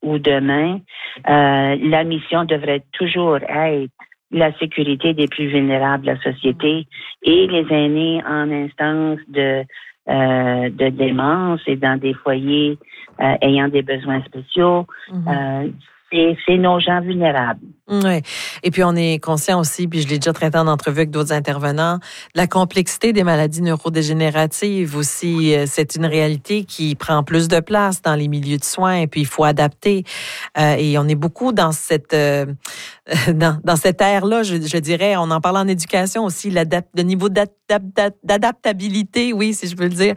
ou demain, la mission devrait toujours être la sécurité des plus vulnérables de la société et les aînés en instance de démence et dans des foyers ayant des besoins spéciaux. C'est nos gens vulnérables. Oui. Et puis, on est conscient aussi, puis je l'ai déjà traité en entrevue avec d'autres intervenants, de la complexité des maladies neurodégénératives aussi. C'est une réalité qui prend plus de place dans les milieux de soins, puis il faut adapter. Et on est beaucoup dans cette ère-là, je dirais. On en parle en éducation aussi, le niveau d'adaptabilité, oui, si je peux le dire,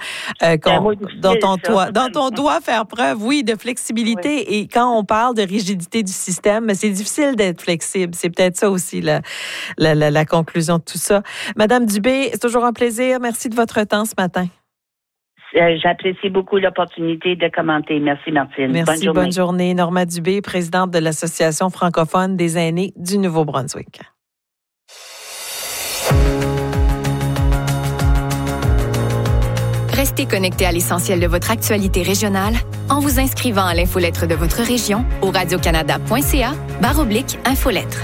dont on doit faire preuve, oui, de flexibilité. Oui. Et quand on parle de rigidité du système, c'est difficile d'être flexible. C'est peut-être ça aussi la conclusion de tout ça. Madame Dubé, c'est toujours un plaisir. Merci de votre temps ce matin. J'apprécie beaucoup l'opportunité de commenter. Merci, Martine. Merci, bonne journée. Norma Dubé, présidente de l'Association francophone des aînés du Nouveau-Brunswick. Restez connectés à l'essentiel de votre actualité régionale en vous inscrivant à l'infolettre de votre région au radiocanada.ca/infolettre.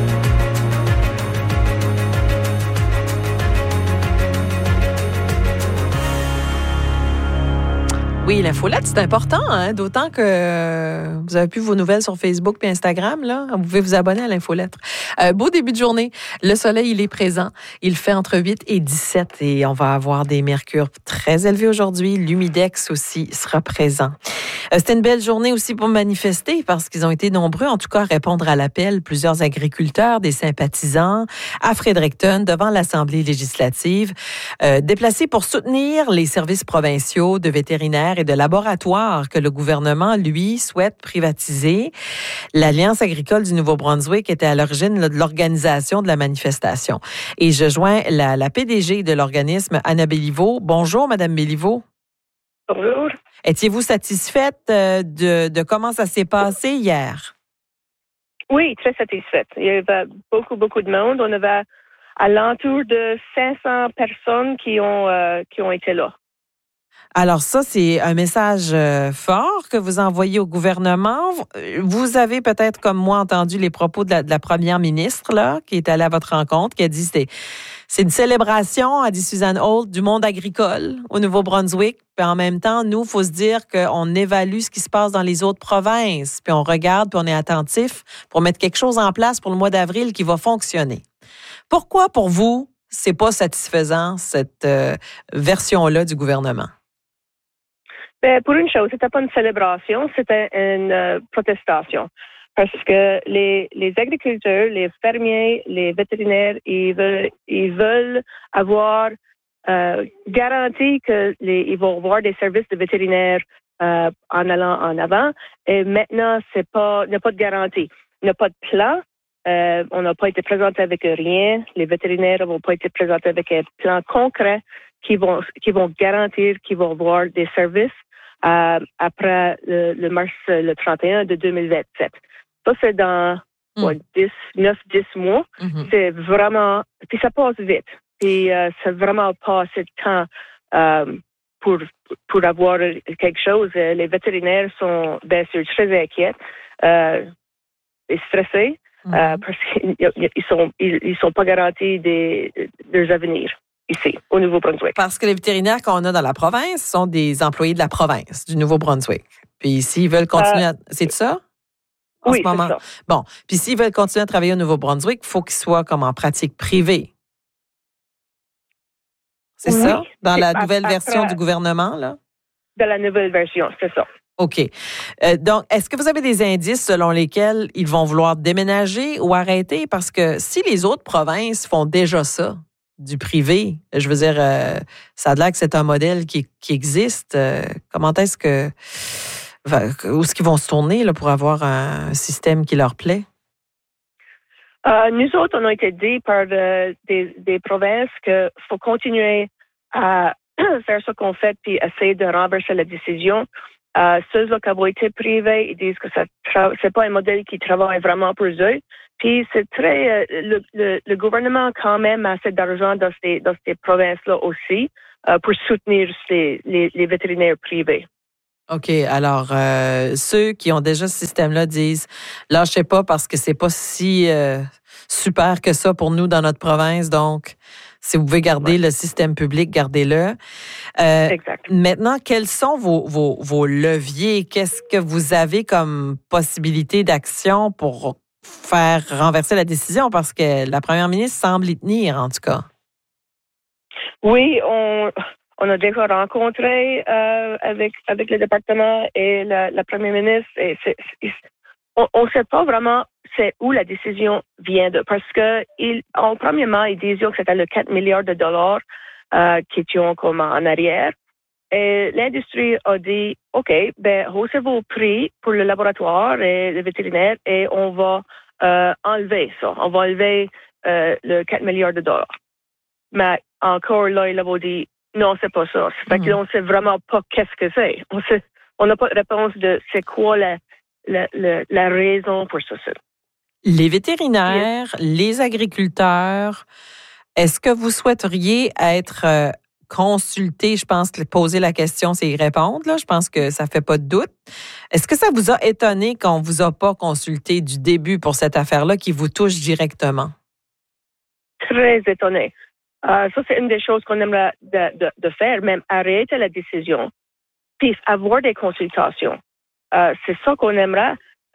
Oui, l'infolette, c'est important, hein? D'autant que vous avez plus vos nouvelles sur Facebook et Instagram, là. Vous pouvez vous abonner à l'infolettre. Beau début de journée. Le soleil, il est présent. Il fait entre 8 et 17 et on va avoir des mercures très élevés aujourd'hui. L'humidex aussi sera présent. C'était une belle journée aussi pour manifester parce qu'ils ont été nombreux, en tout cas, à répondre à l'appel. Plusieurs agriculteurs, des sympathisants à Fredericton devant l'Assemblée législative, déplacés pour soutenir les services provinciaux de vétérinaires et de laboratoires que le gouvernement, lui, souhaite privatiser. L'Alliance agricole du Nouveau-Brunswick était à l'origine de l'organisation de la manifestation. Et je joins la PDG de l'organisme, Anna Béliveau. Bonjour, Madame Béliveau. Bonjour. Étiez-vous satisfaite de comment ça s'est passé hier? Oui, très satisfaite. Il y avait beaucoup de monde. On avait à l'entour de 500 personnes qui ont été là. Alors ça, c'est un message fort que vous envoyez au gouvernement. Vous avez peut-être, comme moi, entendu les propos de la première ministre là, qui est allée à votre rencontre, qui a dit c'est une célébration, a dit Suzanne Holt, du monde agricole au Nouveau-Brunswick. Puis en même temps, nous, il faut se dire qu'on évalue ce qui se passe dans les autres provinces. Puis on regarde, puis on est attentif pour mettre quelque chose en place pour le mois d'avril qui va fonctionner. Pourquoi, pour vous, c'est pas satisfaisant, cette version-là du gouvernement? Ben, pour une chose, c'était pas une célébration, c'était une protestation. Parce que les agriculteurs, les fermiers, les vétérinaires, ils veulent avoir garanti qu'ils vont avoir des services de vétérinaires en allant en avant. Et maintenant, il n'y a pas de garantie. Il n'y a pas de plan. On n'a pas été présenté avec rien. Les vétérinaires n'ont pas été présentés avec un plan concret qui vont garantir qu'ils vont avoir des services après le mars le 31 de 2027. Ça, c'est dans 9-10 mois. Mm-hmm. C'est vraiment... Puis ça passe vite. Puis c'est vraiment pas assez de temps pour avoir quelque chose. Les vétérinaires sont, bien sûr, très inquiets et stressés parce qu'ils sont pas garantis de leurs avenirs ici, au Nouveau-Brunswick. Parce que les vétérinaires qu'on a dans la province sont des employés de la province, du Nouveau-Brunswick. Puis s'ils veulent continuer à... C'est ça? Oui, c'est ça. Bon. Puis s'ils veulent continuer à travailler au Nouveau-Brunswick, il faut qu'ils soient comme en pratique privée. C'est ça? Dans la nouvelle version du gouvernement, là? Dans la nouvelle version, c'est ça. OK. Donc, est-ce que vous avez des indices selon lesquels ils vont vouloir déménager ou arrêter? Parce que si les autres provinces font déjà ça, du privé, je veux dire, ça a l'air que c'est un modèle qui existe. Comment est-ce que... Où est-ce qu'ils vont se tourner là, pour avoir un système qui leur plaît? Nous autres, on a été dit par des provinces qu'il faut continuer à faire ce qu'on fait puis essayer de renverser la décision. Ceux qui ont été privés, ils disent que c'est pas un modèle qui travaille vraiment pour eux. Puis c'est très le gouvernement quand même a assez d'argent dans ces provinces-là aussi pour soutenir les vétérinaires privés. OK. Alors, ceux qui ont déjà ce système-là disent, lâchez pas parce que c'est pas si super que ça pour nous dans notre province. Donc, si vous pouvez garder le système public, gardez-le. Exact. Maintenant, quels sont vos leviers? Qu'est-ce que vous avez comme possibilité d'action pour faire renverser la décision? Parce que la première ministre semble y tenir, en tout cas. Oui, on a déjà rencontré avec le département et la première ministre. Et on ne sait pas vraiment c'est où la décision vient de. Parce que premièrement, ils disaient que c'était le 4 milliards de dollars qui étaient comme en arrière. Et l'industrie a dit, OK, haussez vos prix pour le laboratoire et le vétérinaire et on va enlever ça. On va enlever le 4 milliards de dollars. Mais encore là, ils ont dit, non, c'est pas ça. Fait qu'on ne sait vraiment pas qu'est-ce que c'est. On n'a pas de réponse de c'est quoi la raison pour ça. Les vétérinaires, les agriculteurs, est-ce que vous souhaiteriez être consultés? Je pense que poser la question, c'est y répondre. Là. Je pense que ça ne fait pas de doute. Est-ce que ça vous a étonné qu'on ne vous a pas consulté du début pour cette affaire-là qui vous touche directement? Très étonné. Ça, c'est une des choses qu'on aimerait de faire, même arrêter la décision, puis avoir des consultations. C'est ça qu'on aimerait.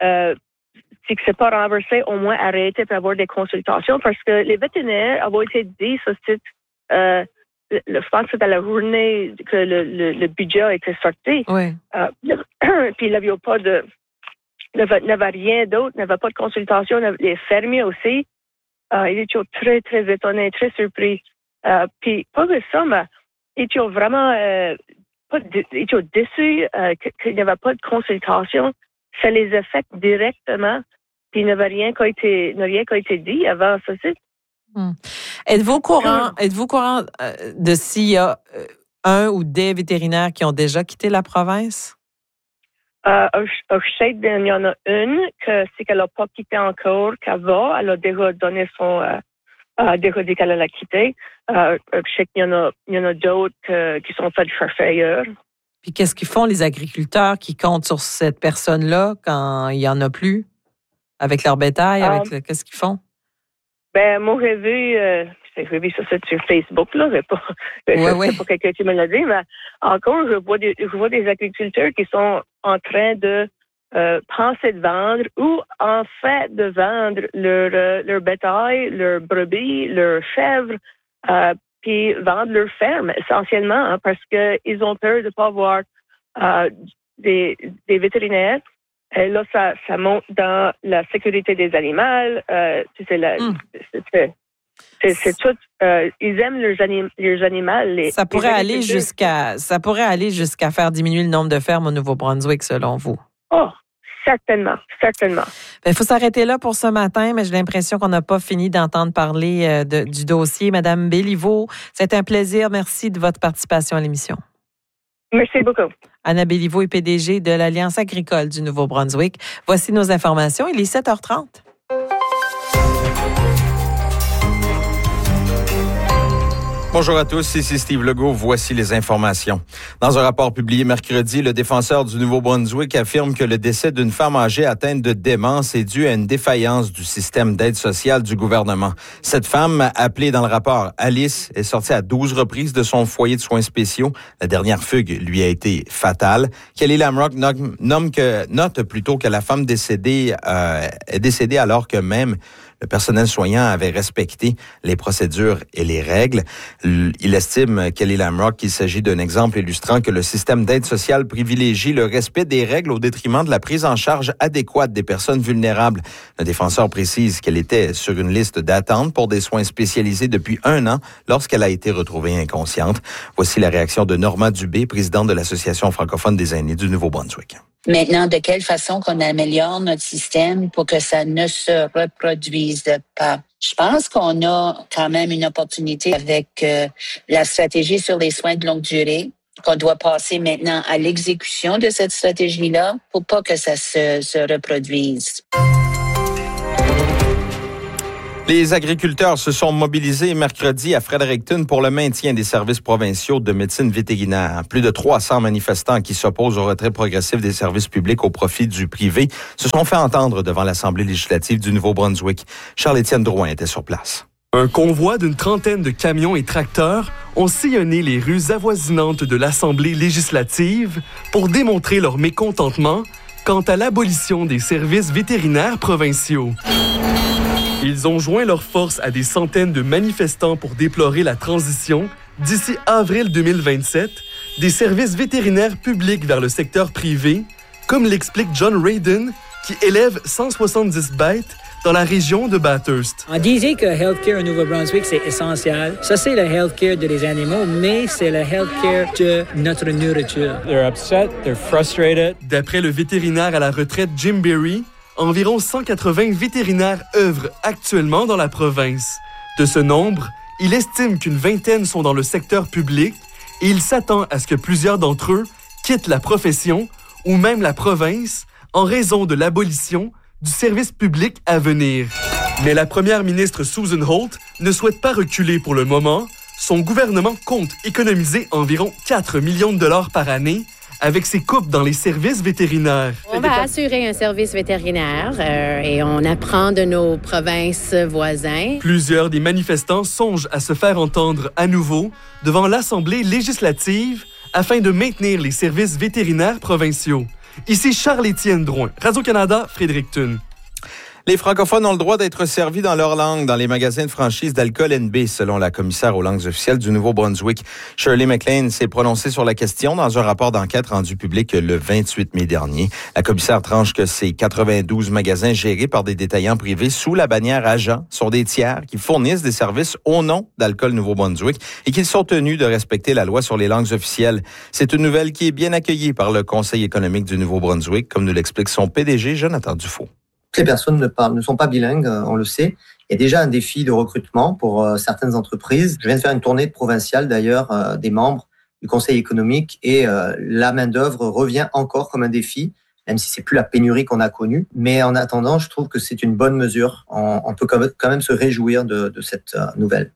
Si c'est pas renversé, au moins arrêter pour avoir des consultations, parce que les vétérinaires ont été dit, je pense que c'était la journée que le budget a été sorti. Oui. Puis il n'y avait rien d'autre, il n'y avait pas de consultation. Les fermiers aussi, ils étaient très, très étonnés, très surpris. Puis pas que ça, mais ils étaient vraiment ils étaient déçus qu'il n'y avait pas de consultation. Ça les affecte directement. Puis il n'y avait rien qui a été dit avant ça. Êtes-vous au courant de s'il y a un ou des vétérinaires qui ont déjà quitté la province? Je sais qu'il y en a une que c'est qu'elle n'a pas quitté encore, qu'elle va. Elle a déjà donné déjà dit qu'elle allait quitter. Je sais qu'il y en a d'autres qui sont faits chercher ailleurs. Puis qu'est-ce qu'ils font les agriculteurs qui comptent sur cette personne-là quand il n'y en a plus? Avec leur bétail, qu'est-ce qu'ils font? Moi, j'ai vu ça sur Facebook, là. C'est pas quelqu'un qui me l'a dit, mais encore, je vois des agriculteurs qui sont en train de penser de vendre ou en fait de vendre leur bétail, leur brebis, leurs chèvres, puis vendre leur ferme essentiellement, parce qu'ils ont peur de ne pas avoir des vétérinaires. Et là, ça monte dans la sécurité des animaux. C'est tout. Ils aiment leurs animaux. Ça pourrait aller jusqu'à faire diminuer le nombre de fermes au Nouveau-Brunswick, selon vous. Oh, certainement. Il faut s'arrêter là pour ce matin, mais j'ai l'impression qu'on n'a pas fini d'entendre parler du dossier. Madame Béliveau, c'est un plaisir. Merci de votre participation à l'émission. Merci beaucoup. Anna Béliveau est PDG de l'Alliance agricole du Nouveau-Brunswick. Voici nos informations. Il est 7h30. Bonjour à tous, ici Steve Legault. Voici les informations. Dans un rapport publié mercredi, le défenseur du Nouveau-Brunswick affirme que le décès d'une femme âgée atteinte de démence est dû à une défaillance du système d'aide sociale du gouvernement. Cette femme, appelée dans le rapport Alice, est sortie à 12 reprises de son foyer de soins spéciaux. La dernière fugue lui a été fatale. Kelly Lamrock note plutôt que la femme décédée est décédée alors que même le personnel soignant avait respecté les procédures et les règles. Il estime, Kelly Lamrock, qu'il s'agit d'un exemple illustrant que le système d'aide sociale privilégie le respect des règles au détriment de la prise en charge adéquate des personnes vulnérables. Le défenseur précise qu'elle était sur une liste d'attente pour des soins spécialisés depuis 1 an lorsqu'elle a été retrouvée inconsciente. Voici la réaction de Normand Dubé, présidente de l'Association francophone des aînés du Nouveau-Brunswick. Maintenant, de quelle façon qu'on améliore notre système pour que ça ne se reproduise pas? Je pense qu'on a quand même une opportunité avec la stratégie sur les soins de longue durée, qu'on doit passer maintenant à l'exécution de cette stratégie-là pour pas que ça se reproduise. Les agriculteurs se sont mobilisés mercredi à Fredericton pour le maintien des services provinciaux de médecine vétérinaire. Plus de 300 manifestants qui s'opposent au retrait progressif des services publics au profit du privé se sont fait entendre devant l'Assemblée législative du Nouveau-Brunswick. Charles-Étienne Drouin était sur place. Un convoi d'une trentaine de camions et tracteurs ont sillonné les rues avoisinantes de l'Assemblée législative pour démontrer leur mécontentement quant à l'abolition des services vétérinaires provinciaux. Ils ont joint leurs forces à des centaines de manifestants pour déplorer la transition, d'ici avril 2027, des services vétérinaires publics vers le secteur privé, comme l'explique John Radin, qui élève 170 bêtes dans la région de Bathurst. On disait que le healthcare au Nouveau-Brunswick, c'est essentiel. Ça, c'est le healthcare des animaux, mais c'est le healthcare de notre nourriture. They're upset, they're frustrated. D'après le vétérinaire à la retraite Jim Berry, environ 180 vétérinaires œuvrent actuellement dans la province. De ce nombre, il estime qu'une vingtaine sont dans le secteur public et il s'attend à ce que plusieurs d'entre eux quittent la profession ou même la province en raison de l'abolition du service public à venir. Mais la première ministre Susan Holt ne souhaite pas reculer pour le moment. Son gouvernement compte économiser environ 4 millions de dollars par année avec ses coupes dans les services vétérinaires. On va assurer un service vétérinaire et on apprend de nos provinces voisines. Plusieurs des manifestants songent à se faire entendre à nouveau devant l'Assemblée législative afin de maintenir les services vétérinaires provinciaux. Ici Charles-Étienne Drouin, Radio-Canada, Fredericton. Les francophones ont le droit d'être servis dans leur langue dans les magasins de franchise d'alcool NB, selon la commissaire aux langues officielles du Nouveau-Brunswick. Shirley McLean s'est prononcée sur la question dans un rapport d'enquête rendu public le 28 mai dernier. La commissaire tranche que ces 92 magasins gérés par des détaillants privés sous la bannière agent sont des tiers qui fournissent des services au nom d'Alcool Nouveau-Brunswick et qu'ils sont tenus de respecter la loi sur les langues officielles. C'est une nouvelle qui est bien accueillie par le Conseil économique du Nouveau-Brunswick, comme nous l'explique son PDG, Jonathan Dufault. Les personnes ne sont pas bilingues, on le sait. Il y a déjà un défi de recrutement pour certaines entreprises. Je viens de faire une tournée provinciale d'ailleurs des membres du Conseil économique et la main-d'œuvre revient encore comme un défi, même si c'est plus la pénurie qu'on a connue. Mais en attendant, je trouve que c'est une bonne mesure. On peut quand même se réjouir de cette nouvelle.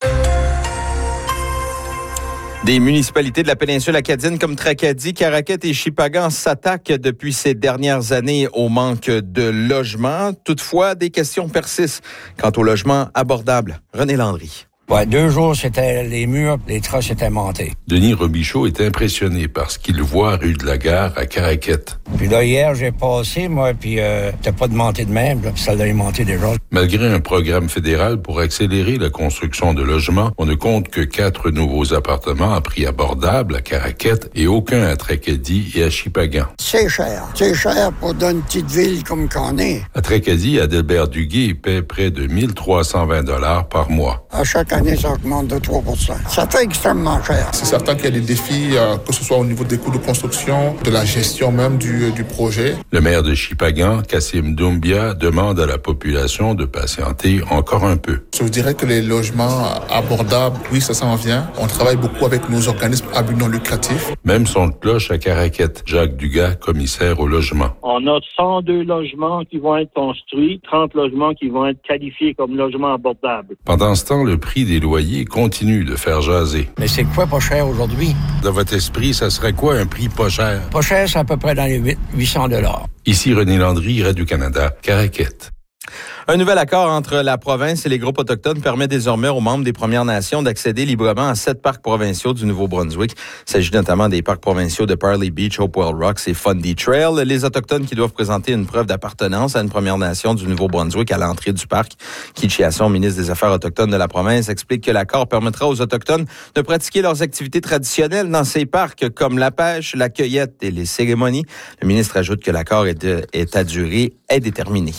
Des municipalités de la péninsule acadienne comme Tracadie, Caraquette et Shippagan s'attaquent depuis ces dernières années au manque de logements. Toutefois, des questions persistent quant au logement abordable. René Landry. Ouais, 2 jours, c'était les murs, les trosses étaient montés. Denis Robichaud est impressionné par ce qu'il voit rue de la Gare à Caraquette. Puis là, hier, j'ai passé, moi, puis t'as pas de montée de même, là, puis ça l'a monté déjà. Malgré un programme fédéral pour accélérer la construction de logements, on ne compte que 4 nouveaux appartements à prix abordable à Caraquette et aucun à Tracadie et à Shippagan. C'est cher. C'est cher pour une petite ville comme qu'on est. À Tracadie, Adelbert Duguay paie près de 1 320 $ par mois. À chaque année, ça augmente de 3%. Ça fait extrêmement cher. C'est certain qu'il y a des défis, que ce soit au niveau des coûts de construction, de la gestion même du projet. Le maire de Shippagan, Kassim Doumbia, demande à la population de patienter encore un peu. Je dirais que les logements abordables, oui, ça s'en vient. On travaille beaucoup avec nos organismes à but non lucratif. Même son de cloche à Caraquette, Jacques Dugas, commissaire au logement. On a 102 logements qui vont être construits, 30 logements qui vont être qualifiés comme logements abordables. Pendant ce temps, le prix des loyers continue de faire jaser. Mais c'est quoi pas cher aujourd'hui? Dans votre esprit, ça serait quoi un prix pas cher? Pas cher, c'est à peu près dans les 800 $. Ici René Landry, Radio-Canada, Caraquette. Un nouvel accord entre la province et les groupes autochtones permet désormais aux membres des Premières Nations d'accéder librement à 7 parcs provinciaux du Nouveau-Brunswick. Il s'agit notamment des parcs provinciaux de Parley Beach, Hopewell Rocks et Fundy Trail. Les Autochtones qui doivent présenter une preuve d'appartenance à une Première Nation du Nouveau-Brunswick à l'entrée du parc. Keith Chiasson, ministre des Affaires autochtones de la province, explique que l'accord permettra aux Autochtones de pratiquer leurs activités traditionnelles dans ces parcs, comme la pêche, la cueillette et les cérémonies. Le ministre ajoute que l'accord est à durée indéterminée.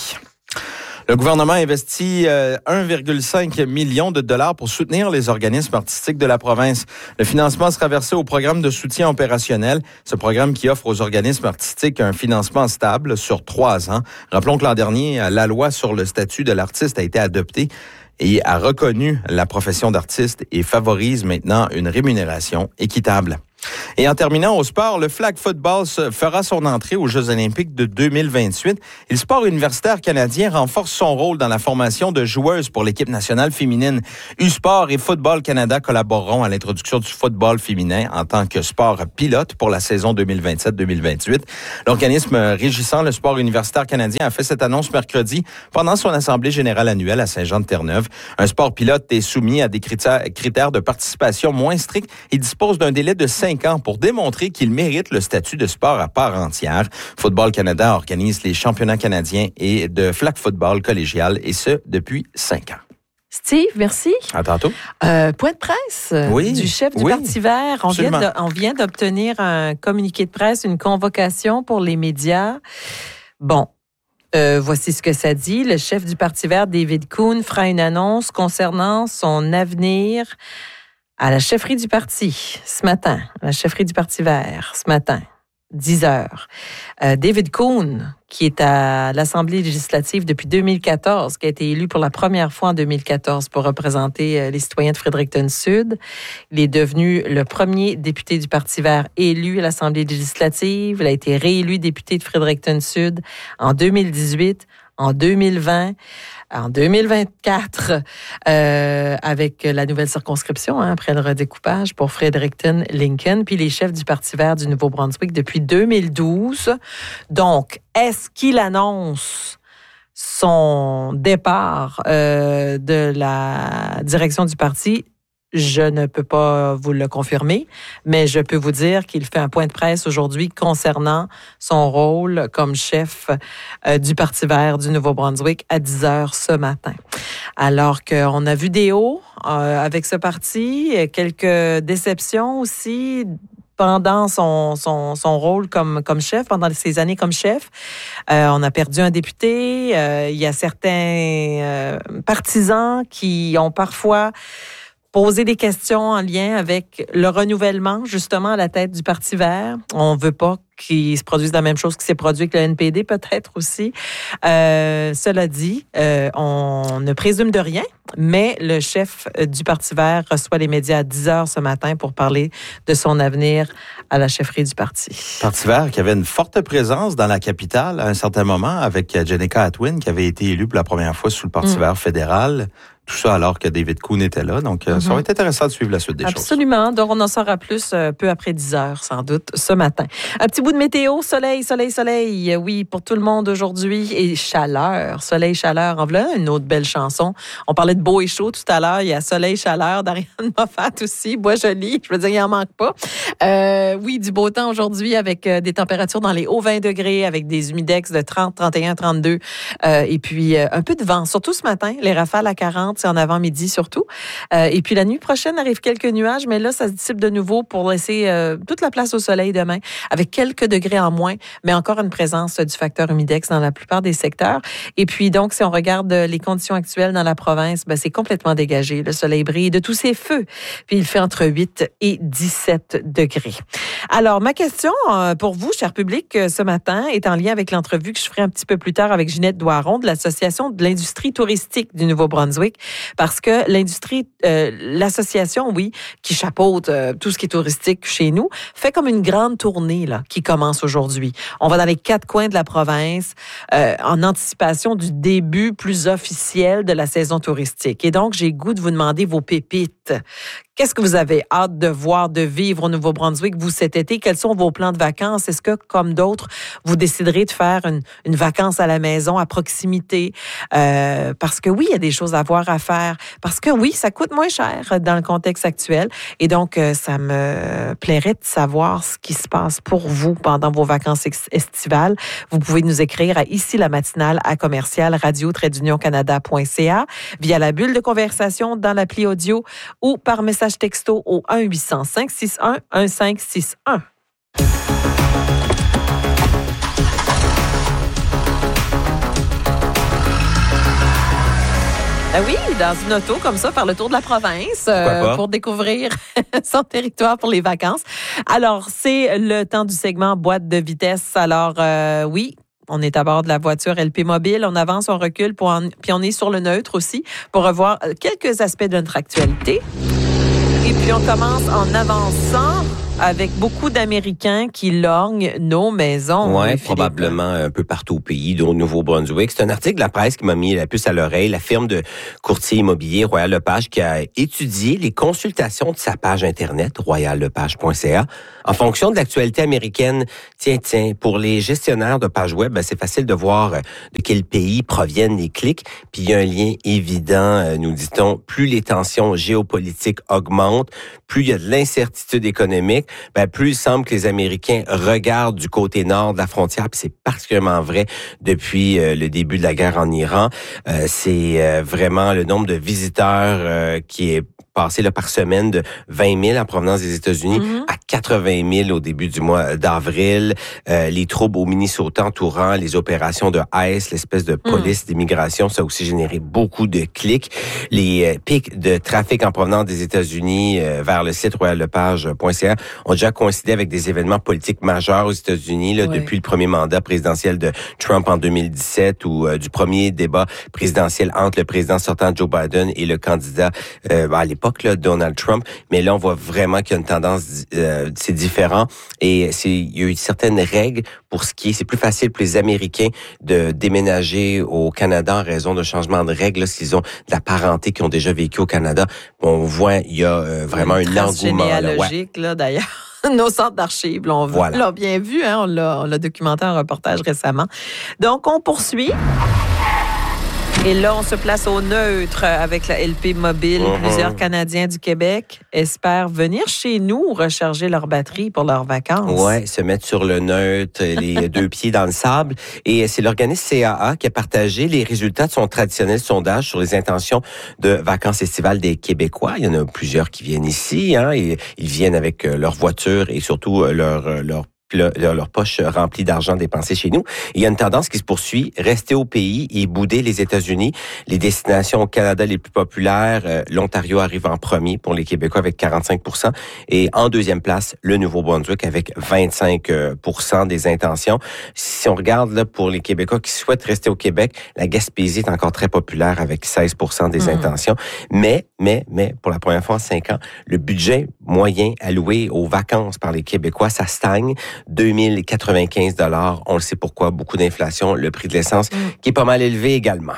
Le gouvernement investit 1,5 million de dollars pour soutenir les organismes artistiques de la province. Le financement sera versé au programme de soutien opérationnel, ce programme qui offre aux organismes artistiques un financement stable sur 3 ans. Rappelons que l'an dernier, la loi sur le statut de l'artiste a été adoptée et a reconnu la profession d'artiste et favorise maintenant une rémunération équitable. Et en terminant au sport, le flag football fera son entrée aux Jeux olympiques de 2028. Et le sport universitaire canadien renforce son rôle dans la formation de joueuses pour l'équipe nationale féminine. U-Sport et Football Canada collaboreront à l'introduction du football féminin en tant que sport pilote pour la saison 2027-2028. L'organisme régissant le sport universitaire canadien a fait cette annonce mercredi pendant son assemblée générale annuelle à Saint-Jean-de-Terre-Neuve. Un sport pilote est soumis à des critères de participation moins stricts et dispose d'un délai de 5 ans pour démontrer qu'il mérite le statut de sport à part entière. Football Canada organise les championnats canadiens et de flag football collégial, et ce, depuis 5 ans. Steve, merci. À tantôt. Point de presse du chef du Parti vert. On vient d'obtenir un communiqué de presse, une convocation pour les médias. Bon. Voici ce que ça dit. Le chef du Parti vert, David Coon, fera une annonce concernant son avenir à la chefferie du parti ce matin, la chefferie du Parti vert ce matin, 10 heures. David Coon, qui est à l'Assemblée législative depuis 2014, qui a été élu pour la première fois en 2014 pour représenter les citoyens de Fredericton-Sud. Il est devenu le premier député du Parti vert élu à l'Assemblée législative. Il a été réélu député de Fredericton-Sud en 2018, en 2020, en 2024, avec la nouvelle circonscription, après le redécoupage pour Fredericton-Lincoln, puis les chefs du Parti vert du Nouveau-Brunswick depuis 2012. Donc, est-ce qu'il annonce son départ de la direction du parti? Je ne peux pas vous le confirmer, mais je peux vous dire qu'il fait un point de presse aujourd'hui concernant son rôle comme chef du Parti vert du Nouveau-Brunswick à 10 heures ce matin. Alors qu'on a vu des hauts avec ce parti, quelques déceptions aussi pendant son rôle comme chef, pendant ses années comme chef. On a perdu un député. Il y a certains partisans qui ont parfois poser des questions en lien avec le renouvellement, justement, à la tête du Parti vert. On veut pas qu'il se produise la même chose qui s'est produit avec le NPD, peut-être aussi. Cela dit, on ne présume de rien, mais le chef du Parti vert reçoit les médias à 10 heures ce matin pour parler de son avenir à la chefferie du parti. Parti vert qui avait une forte présence dans la capitale à un certain moment avec Jenica Atwin, qui avait été élue pour la première fois sous le Parti vert fédéral. Tout ça alors que David Coon était là. Donc, ça va être intéressant de suivre la suite des choses. Absolument. Donc, on en saura plus peu après 10 heures, sans doute, ce matin. Un petit bout de météo. Soleil, soleil, soleil. Oui, pour tout le monde aujourd'hui. Et chaleur. Soleil, chaleur. En voilà une autre belle chanson. On parlait de beau et chaud tout à l'heure. Il y a Soleil, chaleur d'Ariane Moffat aussi. Bois joli. Je veux dire, il n'en manque pas. Oui, du beau temps aujourd'hui avec des températures dans les hauts 20 degrés, avec des humidex de 30, 31, 32. Et puis, un peu de vent. Surtout ce matin. Les rafales à 40. C'est en avant-midi surtout. Et puis la nuit prochaine arrive quelques nuages, mais là, ça se dissipe de nouveau pour laisser toute la place au soleil demain, avec quelques degrés en moins, mais encore une présence du facteur humidex dans la plupart des secteurs. Et puis donc, si on regarde les conditions actuelles dans la province, c'est complètement dégagé. Le soleil brille de tous ses feux. Puis il fait entre 8 et 17 degrés. Alors, ma question pour vous, cher public, ce matin, est en lien avec l'entrevue que je ferai un petit peu plus tard avec Ginette Doiron de l'Association de l'industrie touristique du Nouveau-Brunswick. Parce que l'industrie, l'association, oui, qui chapeaute tout ce qui est touristique chez nous, fait comme une grande tournée là qui commence aujourd'hui. On va dans les 4 coins de la province en anticipation du début plus officiel de la saison touristique. Et donc, j'ai le goût de vous demander vos pépites. Qu'est-ce que vous avez hâte de voir, de vivre au Nouveau-Brunswick, vous, cet été? Quels sont vos plans de vacances? Est-ce que, comme d'autres, vous déciderez de faire une vacance à la maison, à proximité? Parce que oui, il y a des choses à voir, à faire. Parce que oui, ça coûte moins cher dans le contexte actuel. Et donc, ça me plairait de savoir ce qui se passe pour vous pendant vos vacances estivales. Vous pouvez nous écrire à ici la matinale à commercial radio-canada.ca via la bulle de conversation dans l'appli audio ou par message texto au 1-800-561-1561. Oui, dans une auto comme ça, faire le tour de la province pour découvrir son territoire pour les vacances. Alors, c'est le temps du segment boîte de vitesse. Alors, oui, on est à bord de la voiture LP Mobile. On avance, on recule, puis on est sur le neutre aussi pour revoir quelques aspects de notre actualité. Et puis, on commence en avançant avec beaucoup d'Américains qui lorgnent nos maisons. Oui, probablement un peu partout au pays, au Nouveau-Brunswick. C'est un article de la presse qui m'a mis la puce à l'oreille. La firme de courtier immobilier Royal Lepage qui a étudié les consultations de sa page Internet, royallepage.ca, en fonction de l'actualité américaine. Tiens, pour les gestionnaires de pages web, c'est facile de voir de quel pays proviennent les clics. Puis il y a un lien évident, nous dit-on, plus les tensions géopolitiques augmentent, plus il y a de l'incertitude économique, plus il semble que les Américains regardent du côté nord de la frontière, puis c'est particulièrement vrai depuis le début de la guerre en Iran. C'est vraiment le nombre de visiteurs qui est passé par semaine de 20 000 en provenance des États-Unis à 80 000 au début du mois d'avril. Les troubles au Minnesota entourant les opérations de ICE, l'espèce de police d'immigration, ça a aussi généré beaucoup de clics. Les pics de trafic en provenance des États-Unis vers le site royallepage.ca ont déjà coïncidé avec des événements politiques majeurs aux États-Unis depuis le premier mandat présidentiel de Trump en 2017 ou du premier débat présidentiel entre le président sortant Joe Biden et le candidat à l'époque Donald Trump. Mais là, on voit vraiment qu'il y a une tendance, c'est différent et il y a eu certaines règles pour ce qui est, c'est plus facile pour les Américains de déménager au Canada en raison de changement de règles, s'ils ont de la parenté qui ont déjà vécu au Canada. On voit, il y a vraiment un engouement. Généalogique, là, d'ailleurs. Nos centres d'archives, on l'a bien vu, on l'a documenté en reportage récemment. Donc, on poursuit. Et là, on se place au neutre avec la LP Mobile. Plusieurs Canadiens du Québec espèrent venir chez nous recharger leur batterie pour leurs vacances. Oui, se mettre sur le neutre, les deux pieds dans le sable. Et c'est l'organisme CAA qui a partagé les résultats de son traditionnel sondage sur les intentions de vacances estivales des Québécois. Il y en a plusieurs qui viennent ici, et ils viennent avec leur voiture et surtout leur poche remplie d'argent dépensé chez nous. Il y a une tendance qui se poursuit, rester au pays et bouder les États-Unis. Les destinations au Canada les plus populaires, l'Ontario arrive en premier pour les Québécois avec 45%. Et en deuxième place, le Nouveau-Brunswick avec 25% des intentions. Si on regarde là pour les Québécois qui souhaitent rester au Québec, la Gaspésie est encore très populaire avec 16% des intentions. Mais, pour la première fois en 5 ans, le budget moyen alloué aux vacances par les Québécois, ça stagne. 2095 $. On le sait pourquoi, beaucoup d'inflation, le prix de l'essence qui est pas mal élevé également.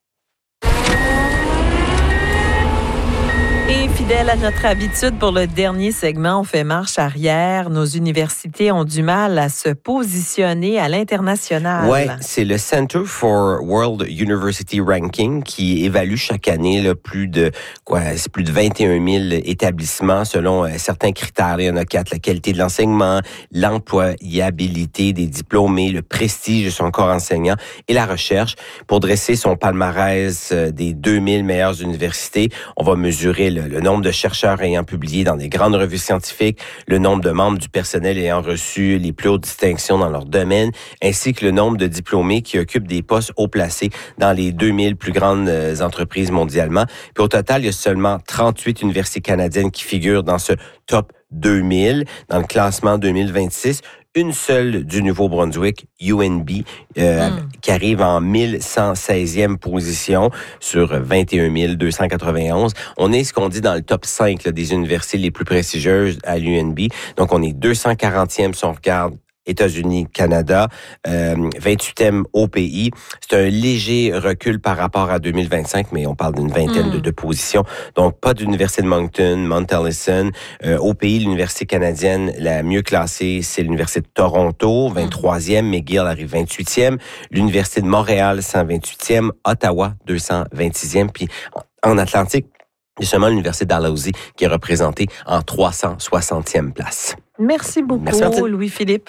Et fidèle à notre habitude, pour le dernier segment, on fait marche arrière. Nos universités ont du mal à se positionner à l'international. Oui, c'est le Center for World University Ranking qui évalue chaque année plus de 21 000 établissements selon certains critères. Il y en a 4, la qualité de l'enseignement, l'employabilité des diplômés, le prestige de son corps enseignant et la recherche. Pour dresser son palmarès des 2000 meilleures universités, on va mesurer le nombre de chercheurs ayant publié dans des grandes revues scientifiques, le nombre de membres du personnel ayant reçu les plus hautes distinctions dans leur domaine, ainsi que le nombre de diplômés qui occupent des postes haut placés dans les 2000 plus grandes entreprises mondialement. Puis au total, il y a seulement 38 universités canadiennes qui figurent dans ce top 2000, dans le classement 2026. Une seule du Nouveau-Brunswick, UNB, qui arrive en 1116e position sur 21 291. On est ce qu'on dit dans le top 5 des universités les plus prestigieuses à l'UNB. Donc, on est 240e si on regarde États-Unis, Canada, 28e au pays. C'est un léger recul par rapport à 2025, mais on parle d'une vingtaine de positions. Donc, pas d'université de Moncton, Mount Allison. Au pays, l'université canadienne la mieux classée, c'est l'université de Toronto, 23e. McGill arrive 28e. L'université de Montréal, 128e. Ottawa, 226e. Puis, en Atlantique, il y a seulement l'université d'Dalhousie qui est représentée en 360e place. Merci beaucoup, Merci, Louis-Philippe.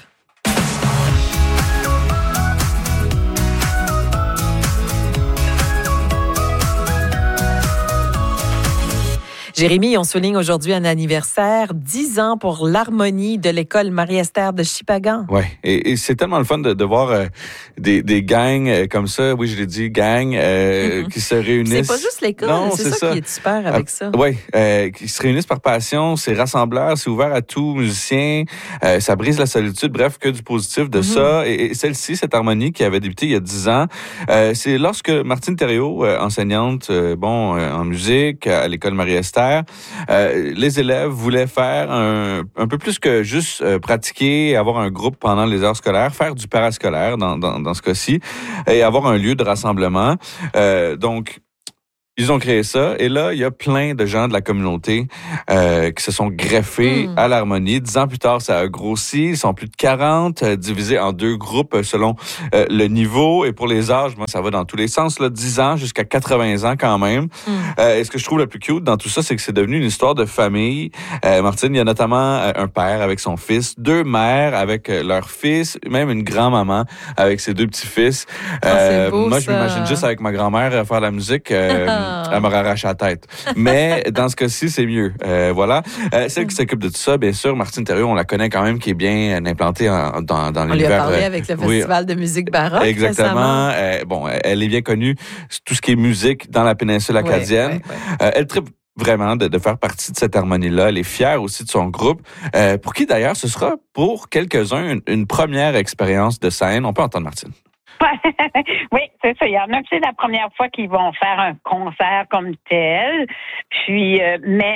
Jérémy, on souligne aujourd'hui un anniversaire, 10 ans pour l'harmonie de l'école Marie-Esther de Shippagan. Oui, et c'est tellement le fun de voir des gangs comme ça, oui, je l'ai dit, gangs qui se réunissent. C'est pas juste l'école, c'est ça qui est super avec ça. Oui, qui se réunissent par passion, c'est rassembleur, c'est ouvert à tout musicien, ça brise la solitude, bref, que du positif de ça. Et celle-ci, cette harmonie qui avait débuté il y a 10 ans, c'est lorsque Martine Thériault, enseignante en musique à l'école Marie-Esther, scolaire. Les élèves voulaient faire un peu plus que juste pratiquer, avoir un groupe pendant les heures scolaires, faire du parascolaire dans ce cas-ci, et avoir un lieu de rassemblement. Donc, ils ont créé ça, et là, il y a plein de gens de la communauté qui se sont greffés à l'harmonie. 10 ans plus tard, ça a grossi. Ils sont plus de 40, divisés en 2 groupes selon le niveau. Et pour les âges, moi, ça va dans tous les sens, là, 10 ans jusqu'à 80 ans quand même. Et ce que je trouve le plus cute dans tout ça, c'est que c'est devenu une histoire de famille. Martine, il y a notamment un père avec son fils, 2 mères avec leur fils, même une grand-maman avec ses 2 petits-fils. C'est beau, moi, ça. je m'imagine juste avec ma grand-mère faire la musique. Elle m'aurait arraché la tête. Mais dans ce cas-ci, c'est mieux. Voilà. Celle qui s'occupe de tout ça, bien sûr, Martine Thériault, on la connaît quand même, qui est bien implantée dans l'univers. On lui a parlé avec le Festival de musique baroque. Exactement. Elle est bien connue, tout ce qui est musique dans la péninsule acadienne. Elle tripe vraiment de faire partie de cette harmonie-là. Elle est fière aussi de son groupe, pour qui d'ailleurs ce sera pour quelques-uns une première expérience de scène. On peut entendre Martine. Oui, c'est ça. Il y en a que c'est la première fois qu'ils vont faire un concert comme tel. Puis, mais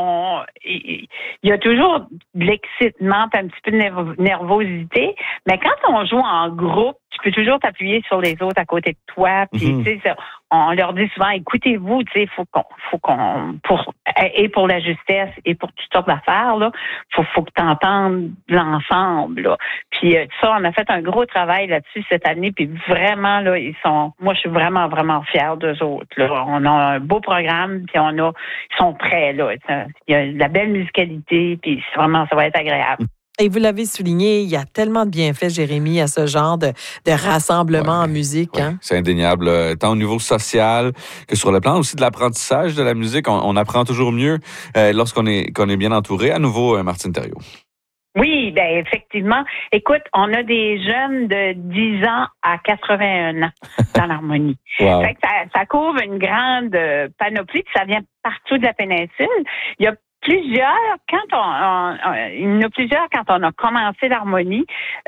il y a toujours de l'excitement, un petit peu de nervosité. Mais quand on joue en groupe, tu peux toujours t'appuyer sur les autres à côté de toi. Puis, tu sais, on leur dit souvent, écoutez-vous, tu sais, faut qu'on, pour la justesse et pour toutes sortes d'affaires, là, faut que t'entendes l'ensemble, là. Puis, ça, on a fait un gros travail là-dessus cette année. Puis, vraiment, là, moi, je suis vraiment, vraiment fière d'eux autres, là. On a un beau programme, puis ils sont prêts, là. Il y a de la belle musicalité, puis vraiment, ça va être agréable. Et vous l'avez souligné, il y a tellement de bienfaits, Jérémy, à ce genre de rassemblement en musique. Hein? C'est indéniable, tant au niveau social que sur le plan aussi de l'apprentissage de la musique. On apprend toujours mieux lorsqu'on est bien entouré. À nouveau, Martine Thériault. Oui, ben effectivement. Écoute, on a des jeunes de 10 ans à 81 ans dans l'harmonie. Wow. Fait que ça couvre une grande panoplie, puis ça vient partout de la péninsule. Il y a plusieurs, il y en a plusieurs quand on a commencé l'harmonie,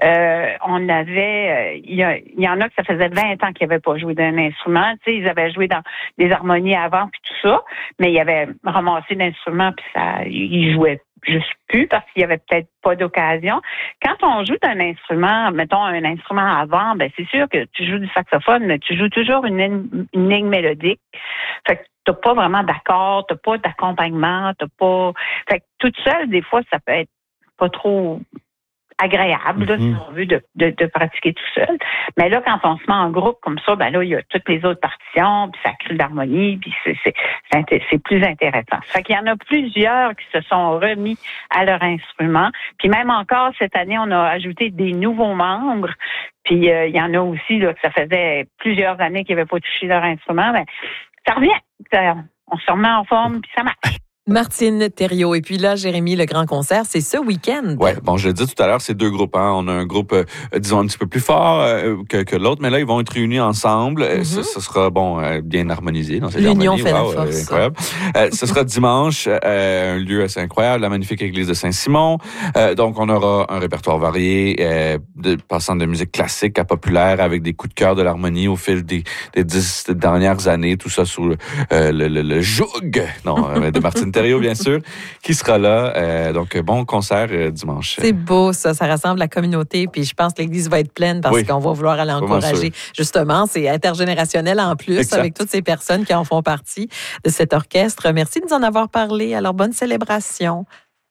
on avait, il y en a que ça faisait 20 ans qu'ils n'avaient pas joué d'un instrument. Tu sais, ils avaient joué dans des harmonies avant puis tout ça, mais ils avaient ramassé l'instrument puis ils jouaient juste plus parce qu'il y avait peut-être pas d'occasion. Quand on joue d'un instrument, mettons un instrument avant, ben c'est sûr que tu joues du saxophone, mais tu joues toujours une ligne mélodique. Fait que t'as pas vraiment d'accord, t'as pas d'accompagnement, t'as pas. Fait que toute seule, des fois, ça peut être pas trop agréable, là, si on veut, de pratiquer tout seul. Mais là, quand on se met en groupe comme ça, ben là, il y a toutes les autres partitions, puis ça crée de l'harmonie, puis c'est plus intéressant. Fait qu'il y en a plusieurs qui se sont remis à leur instrument. Puis même encore, cette année, on a ajouté des nouveaux membres. Puis il y en a aussi, là, que ça faisait plusieurs années qu'ils n'avaient pas touché leur instrument. Ben, ça revient. On se remet en forme, puis ça marche. Martine Thériault. Et puis là, Jérémy, le grand concert, c'est ce week-end. Oui, bon, je l'ai dit tout à l'heure, c'est 2 groupes. Hein. On a un groupe, disons, un petit peu plus fort que l'autre, mais là, ils vont être réunis ensemble. Ce sera, bien harmonisé dans cette L'union fait harmonie. la force. Incroyable. Ce sera dimanche, un lieu assez incroyable, la magnifique église de Saint-Simon. Donc, on aura un répertoire varié, passant de musique classique à populaire, avec des coups de cœur de l'harmonie au fil des 10 dernières années. Tout ça sous le joug de Martine Thériault, bien sûr, qui sera là. Donc, bon concert dimanche. C'est beau, ça. Ça rassemble la communauté. Puis je pense que l'église va être pleine parce qu'on va vouloir aller encourager. Justement, c'est intergénérationnel en plus, exact, avec toutes ces personnes qui en font partie de cet orchestre. Merci de nous en avoir parlé. Alors, bonne célébration.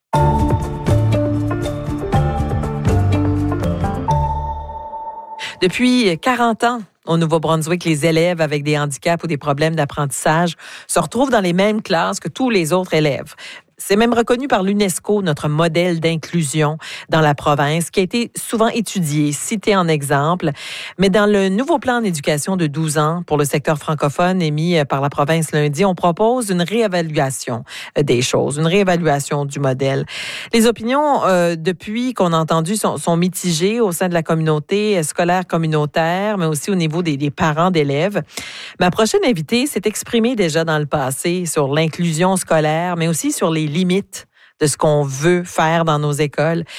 Depuis 40 ans, au Nouveau-Brunswick, les élèves avec des handicaps ou des problèmes d'apprentissage se retrouvent dans les mêmes classes que tous les autres élèves. C'est même reconnu par l'UNESCO, notre modèle d'inclusion dans la province, qui a été souvent étudié, cité en exemple. Mais dans le nouveau plan d'éducation de 12 ans pour le secteur francophone émis par la province lundi, on propose une réévaluation des choses, une réévaluation du modèle. Les opinions, depuis qu'on a entendu, sont mitigées au sein de la communauté scolaire communautaire, mais aussi au niveau des parents d'élèves. Ma prochaine invitée s'est exprimée déjà dans le passé sur l'inclusion scolaire, mais aussi sur les limites de ce qu'on veut faire dans nos écoles.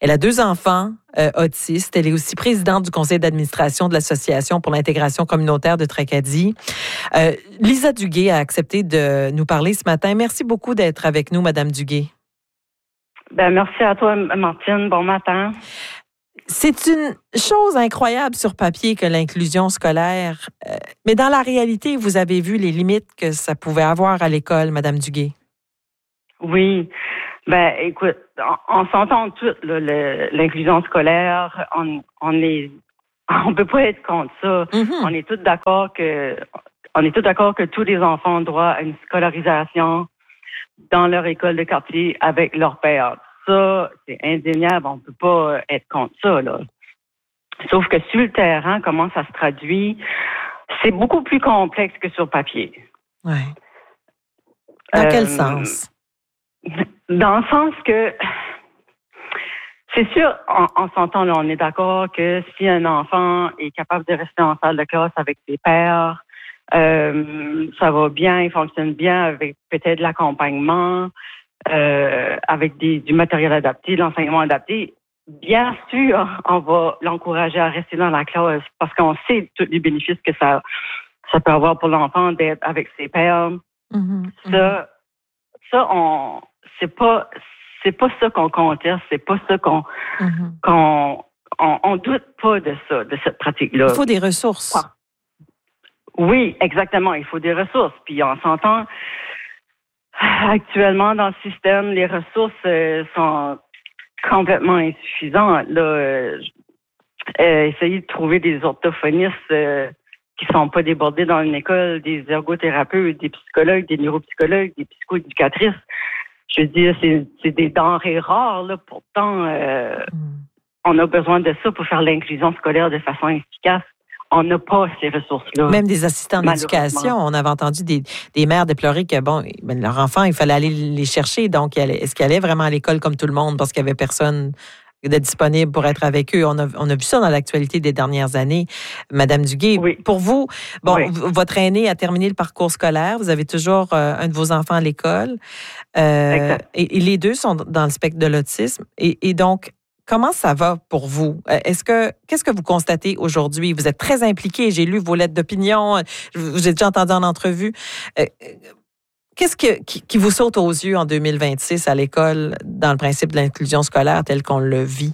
Elle a 2 enfants autistes. Elle est aussi présidente du conseil d'administration de l'Association pour l'intégration communautaire de Tracadie. Lisa Duguay a accepté de nous parler ce matin. Merci beaucoup d'être avec nous, Madame Duguay. Merci à toi, Martine. Bon matin. C'est une chose incroyable sur papier que l'inclusion scolaire, mais dans la réalité, vous avez vu les limites que ça pouvait avoir à l'école, Madame Duguay. Oui. Écoute, on s'entend tout, l'inclusion scolaire, on peut pas être contre ça. Mm-hmm. On est tous d'accord que tous les enfants ont droit à une scolarisation dans leur école de quartier avec leur père. Ça, c'est indéniable, on peut pas être contre ça, là. Sauf que sur le terrain, comment ça se traduit, c'est beaucoup plus complexe que sur papier. Oui. Dans quel sens? Dans le sens que, c'est sûr, on s'entend, là, on est d'accord que si un enfant est capable de rester en salle de classe avec ses pairs, ça va bien, il fonctionne bien avec peut-être l'accompagnement, avec du matériel adapté, l'enseignement adapté. Bien sûr, on va l'encourager à rester dans la classe parce qu'on sait tous les bénéfices que ça peut avoir pour l'enfant d'être avec ses pairs. Mm-hmm. C'est pas ça qu'on conteste, c'est pas ça on doute pas de ça, de cette pratique-là. Il faut des ressources. Oui, exactement. Il faut des ressources. Puis on s'entend actuellement dans le système, les ressources sont complètement insuffisantes. Là, essayer de trouver des orthophonistes qui sont pas débordés dans une école, des ergothérapeutes, des psychologues, des neuropsychologues, des psychoéducatrices. Je veux dire, c'est des denrées rares. Là. Pourtant, on a besoin de ça pour faire l'inclusion scolaire de façon efficace. On n'a pas ces ressources-là. Même des assistants d'éducation. On avait entendu des mères déplorer que, leur enfant, il fallait aller les chercher. Donc, est-ce qu'ils allaient vraiment à l'école comme tout le monde parce qu'il n'y avait personne de disponible pour être avec eux? On a vu ça dans l'actualité des dernières années. Madame Duguay, oui. Pour vous, votre aîné a terminé le parcours scolaire. Vous avez toujours un de vos enfants à l'école. Et les 2 sont dans le spectre de l'autisme. Et donc, comment ça va pour vous? Qu'est-ce que vous constatez aujourd'hui? Vous êtes très impliqué. J'ai lu vos lettres d'opinion. Je vous ai déjà entendu en entrevue. Qu'est-ce qui vous saute aux yeux en 2026 à l'école dans le principe de l'inclusion scolaire tel qu'on le vit?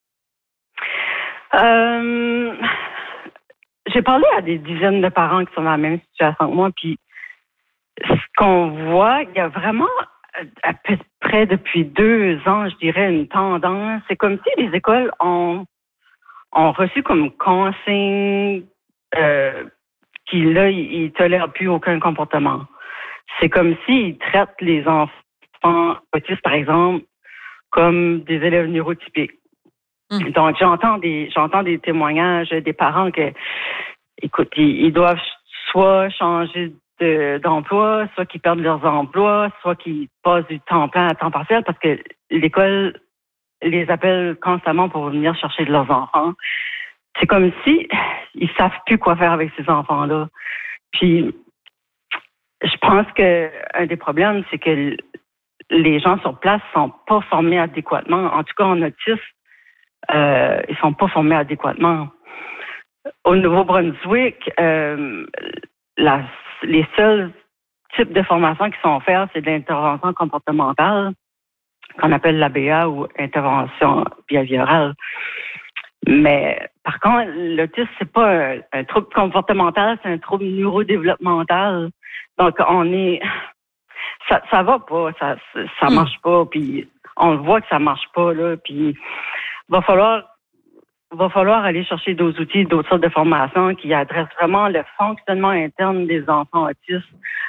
J'ai parlé à des dizaines de parents qui sont dans la même situation que moi. Puis, ce qu'on voit, il y a vraiment à peu près depuis 2 ans, je dirais, une tendance. C'est comme si les écoles ont reçu comme consigne qu'ils ne tolèrent plus aucun comportement. C'est comme s'ils traitent les enfants autistes, par exemple, comme des élèves neurotypiques. Donc, j'entends des témoignages des parents que, écoute, ils doivent soit changer d'emploi, soit qu'ils perdent leurs emplois, soit qu'ils passent du temps plein à temps partiel parce que l'école les appelle constamment pour venir chercher de leurs enfants. C'est comme si ils savent plus quoi faire avec ces enfants-là. Puis, je pense que un des problèmes, c'est que les gens sur place sont pas formés adéquatement. En tout cas, en autisme, ils sont pas formés adéquatement. Au Nouveau-Brunswick, les seuls types de formations qui sont offertes, c'est de l'intervention comportementale, qu'on appelle l'ABA ou intervention behaviorale. Mais par contre, l'autisme, c'est pas un trouble comportemental, c'est un trouble neurodéveloppemental. Donc, ça va pas, ça marche pas, puis on le voit que ça marche pas, là, puis va falloir aller chercher d'autres outils, d'autres sortes de formations qui adressent vraiment le fonctionnement interne des enfants autistes,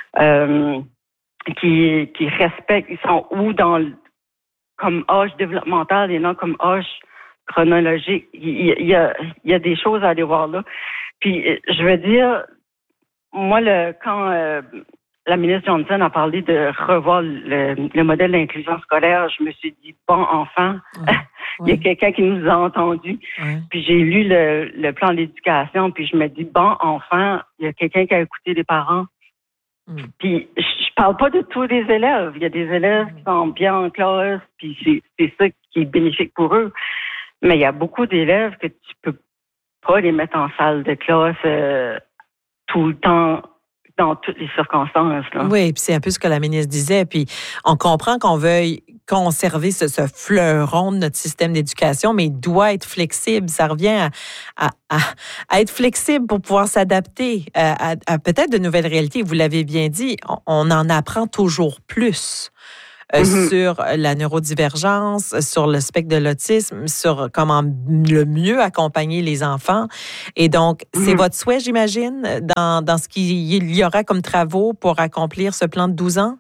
qui respectent, ils sont où comme âge développemental et non comme âge chronologique. Il y a des choses à aller voir là. Puis, je veux dire, moi, quand la ministre Johnson a parlé de revoir le modèle d'inclusion scolaire, je me suis dit, bon, enfin, il y a quelqu'un qui nous a entendus. Puis j'ai lu le plan d'éducation, puis je me dis, bon, enfin, il y a quelqu'un qui a écouté les parents. Puis je parle pas de tous les élèves. Il y a des élèves qui sont bien en classe, puis c'est ça qui est bénéfique pour eux. Mais il y a beaucoup d'élèves que tu peux pas les mettre en salle de classe tout le temps, dans toutes les circonstances. Là. Oui, puis c'est un peu ce que la ministre disait. Puis on comprend qu'on veuille conserver ce fleuron de notre système d'éducation, mais il doit être flexible. Ça revient à être flexible pour pouvoir s'adapter à peut-être de nouvelles réalités. Vous l'avez bien dit, on en apprend toujours plus. Sur la neurodivergence, sur le spectre de l'autisme, sur comment le mieux accompagner les enfants. Et donc, c'est votre souhait, j'imagine, dans ce qu'il y aura comme travaux pour accomplir ce plan de 12 ans?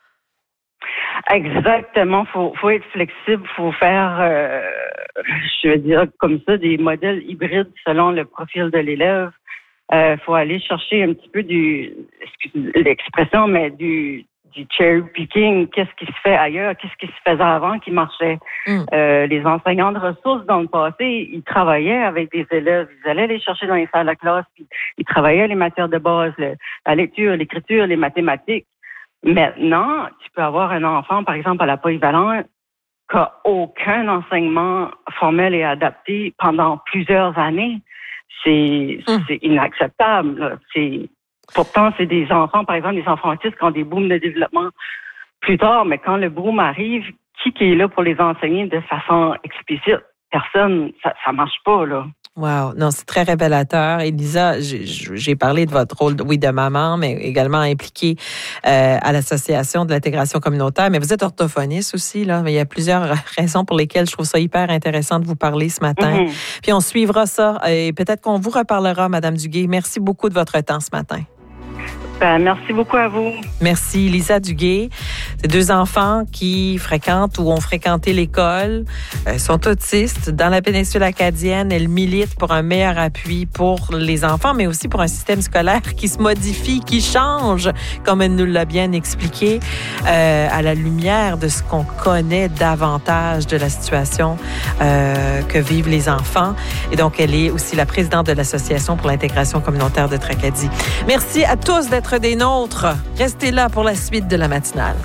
Exactement. Faut être flexible. Faut faire, je veux dire, comme ça, des modèles hybrides selon le profil de l'élève. Faut aller chercher un petit peu excusez l'expression, mais du cherry picking, qu'est-ce qui se fait ailleurs, qu'est-ce qui se faisait avant qui marchait. Les enseignants de ressources dans le passé, ils travaillaient avec des élèves, ils allaient les chercher dans les salles de classe, puis ils travaillaient les matières de base, la lecture, l'écriture, les mathématiques. Maintenant, tu peux avoir un enfant, par exemple, à la polyvalente, qui n'a aucun enseignement formel et adapté pendant plusieurs années. C'est inacceptable. Là. Pourtant, c'est des enfants, par exemple, des enfants autistes qui ont des booms de développement plus tard, mais quand le boom arrive, qui est là pour les enseigner de façon explicite? Personne, ça marche pas, là. Wow, non, c'est très révélateur. Elisa, j'ai parlé de votre rôle, oui, de maman, mais également impliquée à l'Association de l'intégration communautaire. Mais vous êtes orthophoniste aussi, là. Mais il y a plusieurs raisons pour lesquelles je trouve ça hyper intéressant de vous parler ce matin. Puis on suivra ça et peut-être qu'on vous reparlera, Madame Duguay. Merci beaucoup de votre temps ce matin. Merci beaucoup à vous. Merci, Lisa Duguay. C'est 2 enfants qui fréquentent ou ont fréquenté l'école, sont autistes. Dans la péninsule acadienne, elles militent pour un meilleur appui pour les enfants, mais aussi pour un système scolaire qui se modifie, qui change, comme elle nous l'a bien expliqué, à la lumière de ce qu'on connaît davantage de la situation que vivent les enfants. Et donc, elle est aussi la présidente de l'Association pour l'intégration communautaire de Tracadie. Merci à tous d'être des nôtres. Restez là pour la suite de la matinale.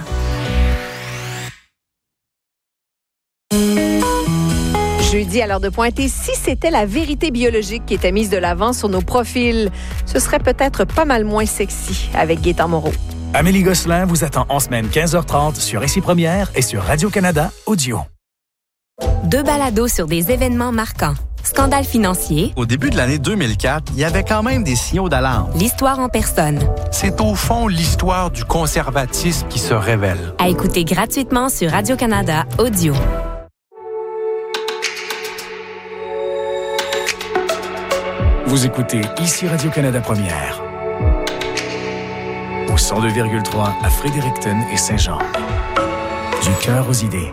Jeudi, à l'heure de pointer, si c'était la vérité biologique qui était mise de l'avant sur nos profils, ce serait peut-être pas mal moins sexy avec Gaétan Moreau. Amélie Gosselin vous attend en semaine 15h30 sur Ici Première et sur Radio-Canada Audio. 2 balados sur des événements marquants. Scandale financier. Au début de l'année 2004, il y avait quand même des signaux d'alarme. L'histoire en personne. C'est au fond l'histoire du conservatisme qui se révèle. À écouter gratuitement sur Radio-Canada Audio. Vous écoutez Ici Radio-Canada Première. Au 102,3 à Fredericton et Saint-Jean. Du cœur aux idées.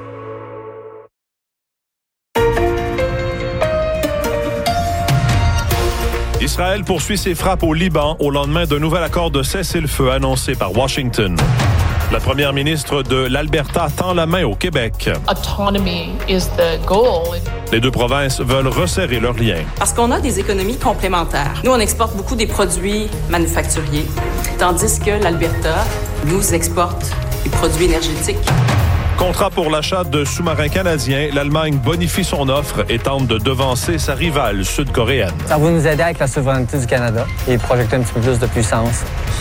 Israël poursuit ses frappes au Liban au lendemain d'un nouvel accord de cessez-le-feu annoncé par Washington. La première ministre de l'Alberta tend la main au Québec. Autonomy is the goal. Les 2 provinces veulent resserrer leurs liens. Parce qu'on a des économies complémentaires. Nous, on exporte beaucoup des produits manufacturiers, tandis que l'Alberta nous exporte des produits énergétiques. Contrat pour l'achat de sous-marins canadiens, l'Allemagne bonifie son offre et tente de devancer sa rivale sud-coréenne. Ça va nous aider avec la souveraineté du Canada et projeter un petit peu plus de puissance.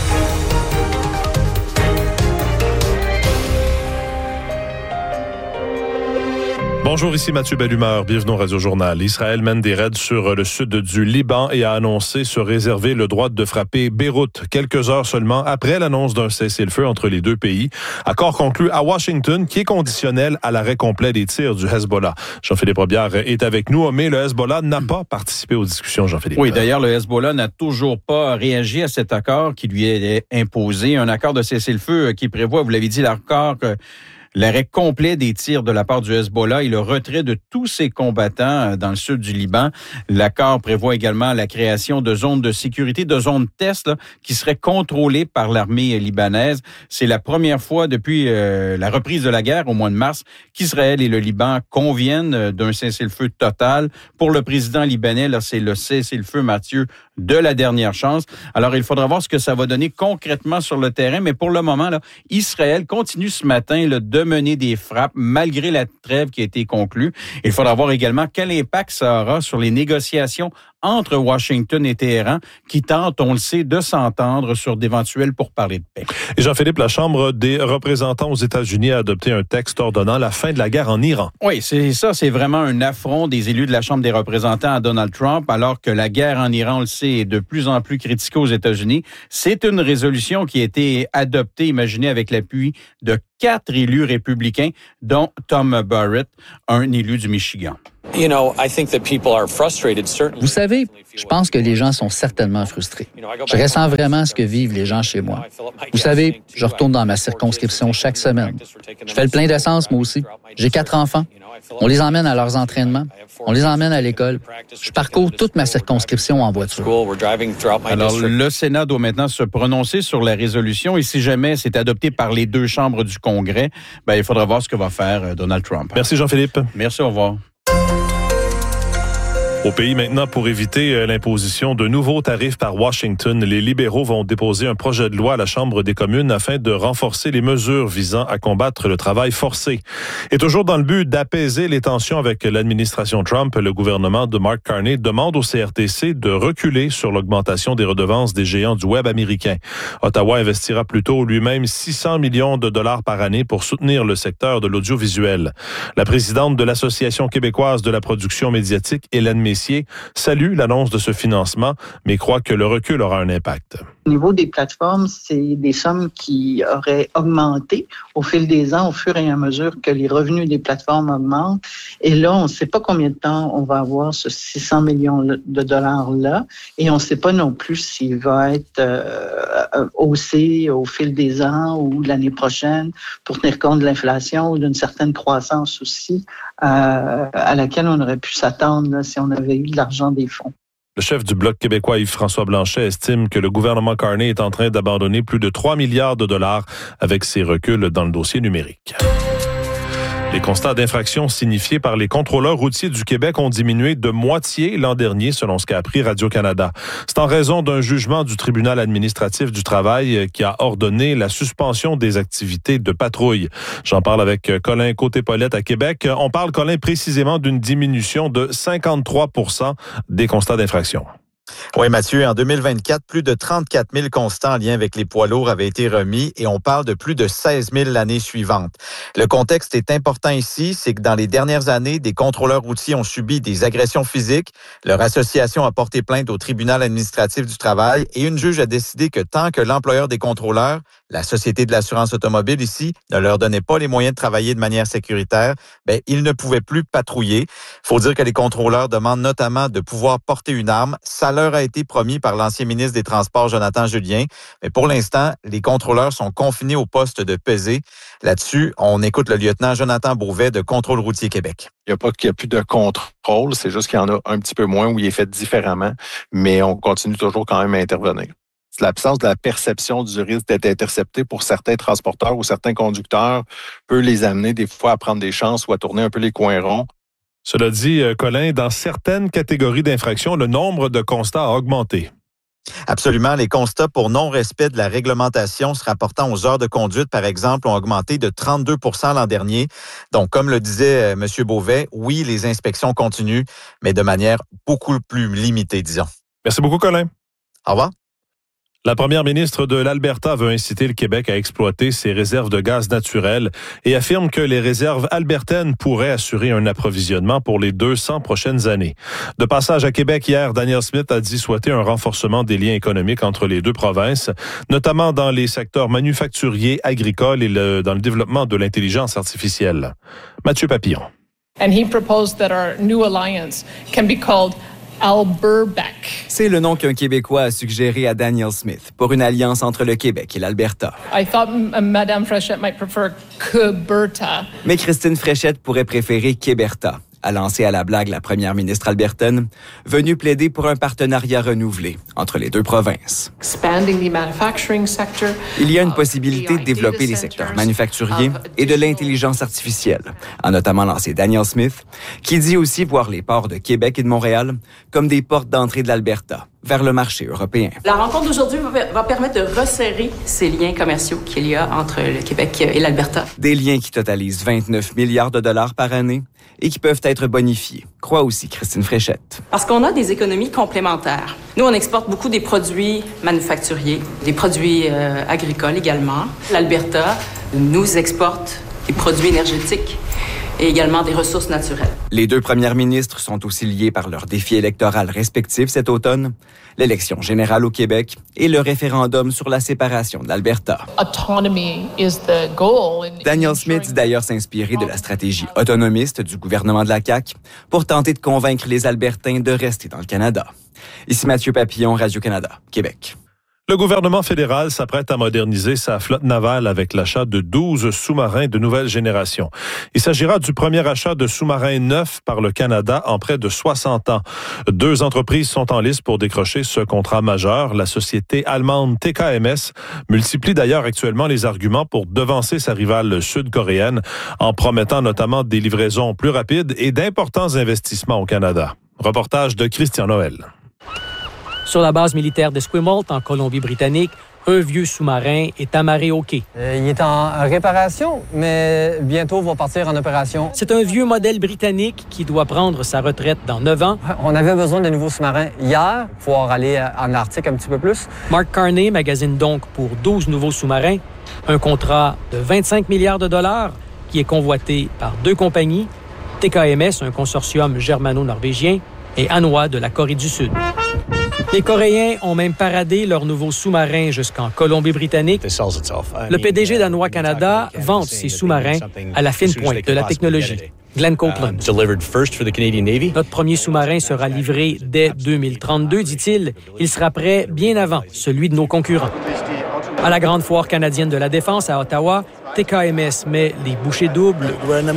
Bonjour, ici Mathieu Bellumeur. Bienvenue au Radio-Journal. Israël mène des raids sur le sud du Liban et a annoncé se réserver le droit de frapper Beyrouth quelques heures seulement après l'annonce d'un cessez-le-feu entre les 2 pays. Accord conclu à Washington qui est conditionnel à l'arrêt complet des tirs du Hezbollah. Jean-Philippe Robillard est avec nous, mais le Hezbollah n'a pas participé aux discussions, Jean-Philippe. Oui, d'ailleurs, le Hezbollah n'a toujours pas réagi à cet accord qui lui est imposé. Un accord de cessez-le-feu qui prévoit, vous l'avez dit, l'arrêt complet des tirs de la part du Hezbollah et le retrait de tous ses combattants dans le sud du Liban. L'accord prévoit également la création de zones de sécurité, de zones test qui seraient contrôlées par l'armée libanaise. C'est la première fois depuis la reprise de la guerre au mois de mars qu'Israël et le Liban conviennent d'un cessez-le-feu total. Pour le président libanais, là, c'est le cessez-le-feu, Mathieu, de la dernière chance. Alors, il faudra voir ce que ça va donner concrètement sur le terrain, mais pour le moment, là, Israël continue ce matin là, de mener des frappes malgré la trêve qui a été conclue. Il faudra voir également quel impact ça aura sur les négociations entre Washington et Téhéran qui tentent, on le sait, de s'entendre sur d'éventuels pourparlers de paix. Et Jean-Philippe, la Chambre des représentants aux États-Unis a adopté un texte ordonnant la fin de la guerre en Iran. Oui, c'est vraiment un affront des élus de la Chambre des représentants à Donald Trump, alors que la guerre en Iran, on le sait, est de plus en plus critiquée aux États-Unis. C'est une résolution qui a été adoptée, imaginez, avec l'appui de 4 élus républicains, dont Tom Barrett, un élu du Michigan. Vous savez, je pense que les gens sont certainement frustrés. Je ressens vraiment ce que vivent les gens chez moi. Vous savez, je retourne dans ma circonscription chaque semaine. Je fais le plein d'essence, moi aussi. J'ai 4 enfants. On les emmène à leurs entraînements. On les emmène à l'école. Je parcours toute ma circonscription en voiture. Alors, le Sénat doit maintenant se prononcer sur la résolution et si jamais c'est adopté par les 2 chambres du Congrès, il faudra voir ce que va faire Donald Trump. Merci Jean-Philippe. Merci, au revoir. Au pays maintenant, pour éviter l'imposition de nouveaux tarifs par Washington, les libéraux vont déposer un projet de loi à la Chambre des communes afin de renforcer les mesures visant à combattre le travail forcé. Et toujours dans le but d'apaiser les tensions avec l'administration Trump, le gouvernement de Mark Carney demande au CRTC de reculer sur l'augmentation des redevances des géants du web américain. Ottawa investira plutôt lui-même 600 millions de dollars par année pour soutenir le secteur de l'audiovisuel. La présidente de l'Association québécoise de la production médiatique, Hélène Messier, salue l'annonce de ce financement, mais croit que le recul aura un impact. Au niveau des plateformes, c'est des sommes qui auraient augmenté au fil des ans, au fur et à mesure que les revenus des plateformes augmentent. Et là, on ne sait pas combien de temps on va avoir ce 600 millions de dollars-là. Et on ne sait pas non plus s'il va être haussé au fil des ans ou l'année prochaine pour tenir compte de l'inflation ou d'une certaine croissance aussi à laquelle on aurait pu s'attendre là, si on avait eu de l'argent des fonds. Le chef du Bloc québécois, Yves-François Blanchet, estime que le gouvernement Carney est en train d'abandonner plus de 3 milliards de dollars avec ses reculs dans le dossier numérique. Les constats d'infraction signifiés par les contrôleurs routiers du Québec ont diminué de moitié l'an dernier, selon ce qu'a appris Radio-Canada. C'est en raison d'un jugement du tribunal administratif du travail qui a ordonné la suspension des activités de patrouille. J'en parle avec Colin Côté-Paulette à Québec. On parle, Colin, précisément d'une diminution de 53% des constats d'infraction. Oui, Mathieu, en 2024, plus de 34 000 constats en lien avec les poids lourds avaient été remis et on parle de plus de 16 000 l'année suivante. Le contexte est important ici, c'est que dans les dernières années, des contrôleurs routiers ont subi des agressions physiques. Leur association a porté plainte au tribunal administratif du travail et une juge a décidé que tant que l'employeur des contrôleurs, la Société de l'assurance automobile ici, ne leur donnait pas les moyens de travailler de manière sécuritaire, ils ne pouvaient plus patrouiller. Il faut dire que les contrôleurs demandent notamment de pouvoir porter une arme. Ça leur a été promis par l'ancien ministre des Transports, Jonathan Julien. Mais pour l'instant, les contrôleurs sont confinés au poste de pesée. Là-dessus, on écoute le lieutenant Jonathan Beauvais de Contrôle routier Québec. Il n'y a pas qu'il n'y a plus de contrôle, c'est juste qu'il y en a un petit peu moins où il est fait différemment, mais on continue toujours quand même à intervenir. C'est l'absence de la perception du risque d'être intercepté pour certains transporteurs ou certains conducteurs peut les amener des fois à prendre des chances ou à tourner un peu les coins ronds. Cela dit, Colin, dans certaines catégories d'infractions, le nombre de constats a augmenté. Absolument. Les constats pour non-respect de la réglementation se rapportant aux heures de conduite, par exemple, ont augmenté de 32 % l'an dernier. Donc, comme le disait M. Beauvais, oui, les inspections continuent, mais de manière beaucoup plus limitée, disons. Merci beaucoup, Colin. Au revoir. La première ministre de l'Alberta veut inciter le Québec à exploiter ses réserves de gaz naturel et affirme que les réserves albertaines pourraient assurer un approvisionnement pour les 200 prochaines années. De passage à Québec hier, Danielle Smith a dit souhaiter un renforcement des liens économiques entre les deux provinces, notamment dans les secteurs manufacturiers, agricoles et dans le développement de l'intelligence artificielle. Mathieu Papillon. And he proposed that our new alliance can be called Alberbeck. C'est le nom qu'un Québécois a suggéré à Danielle Smith pour une alliance entre le Québec et l'Alberta. I thought Madame Fréchette might prefer Queberta. Mais Christine Fréchette pourrait préférer Québerta, a lancé à la blague la première ministre albertaine, venue plaider pour un partenariat renouvelé entre les deux provinces. Il y a une possibilité de développer les secteurs manufacturiers et de l'intelligence artificielle, a notamment lancé Danielle Smith, qui dit aussi voir les ports de Québec et de Montréal comme des portes d'entrée de l'Alberta vers le marché européen. La rencontre d'aujourd'hui va permettre de resserrer ces liens commerciaux qu'il y a entre le Québec et l'Alberta. Des liens qui totalisent 29 milliards de dollars par année et qui peuvent être bonifiés, croit aussi Christine Fréchette. Parce qu'on a des économies complémentaires. Nous, on exporte beaucoup des produits manufacturiers, des produits agricoles également. L'Alberta nous exporte des produits énergétiques et également des ressources naturelles. Les deux premières ministres sont aussi liées par leurs défis électoraux respectifs cet automne, l'élection générale au Québec et le référendum sur la séparation de l'Alberta. Danielle Smith dit d'ailleurs s'inspirer de la stratégie autonomiste du gouvernement de la CAQ pour tenter de convaincre les Albertains de rester dans le Canada. Ici Mathieu Papillon, Radio-Canada, Québec. Le gouvernement fédéral s'apprête à moderniser sa flotte navale avec l'achat de 12 sous-marins de nouvelle génération. Il s'agira du premier achat de sous-marins neufs par le Canada en près de 60 ans. 2 entreprises sont en lice pour décrocher ce contrat majeur. La société allemande TKMS multiplie d'ailleurs actuellement les arguments pour devancer sa rivale sud-coréenne en promettant notamment des livraisons plus rapides et d'importants investissements au Canada. Reportage de Christian Noël. Sur la base militaire d'Esquimalt, en Colombie-Britannique, un vieux sous-marin est amarré au quai. Il est en réparation, mais bientôt va partir en opération. C'est un vieux modèle britannique qui doit prendre sa retraite dans 9 ans. On avait besoin de nouveaux sous-marins hier, pour pouvoir aller en Arctique un petit peu plus. Mark Carney magasine donc pour 12 nouveaux sous-marins un contrat de 25 milliards de dollars qui est convoité par 2 compagnies, TKMS, un consortium germano-norvégien, et Hanwha de la Corée du Sud. Les Coréens ont même paradé leur nouveau sous-marin jusqu'en Colombie-Britannique. Le PDG d'Hanwha Canada vante ses sous-marins à la fine pointe de la technologie. Glenn Copeland. Notre premier sous-marin sera livré dès 2032, dit-il. Il sera prêt bien avant celui de nos concurrents. À la Grande Foire canadienne de la Défense à Ottawa, TKMS met les bouchées doubles.